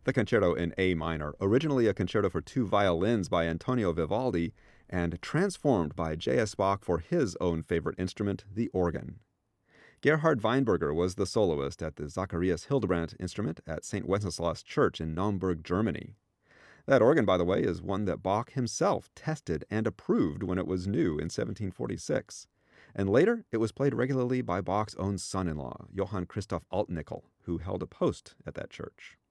The Concerto in A minor, originally a concerto for two violins by Antonio Vivaldi, and transformed by J.S. Bach for his own favorite instrument, the organ. Gerhard Weinberger was the soloist at the Zacharias Hildebrandt instrument at St. Wenceslas Church in Naumburg, Germany. That organ, by the way, is one that Bach himself tested and approved when it was new in 1746. And later, it was played regularly by Bach's own son-in-law, Johann Christoph Altnickel, who held a post at that church.